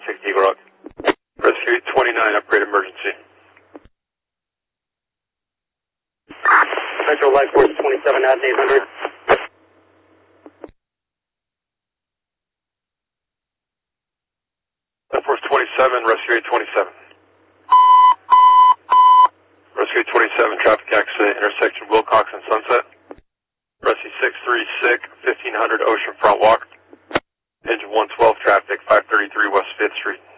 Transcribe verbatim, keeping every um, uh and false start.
six Eagle Rock. Rescue eight twenty-nine, upgrade emergency. Metro Life Force twenty-seven out eight hundred. Life Force twenty-seven, Rescue eight twenty-seven. Rescue eight twenty-seven, traffic accident, intersection Wilcox and Sunset. Rescue six three six, fifteen hundred Oceanfront Walk. Engine one twelve, traffic five thirty-three West fifth Street.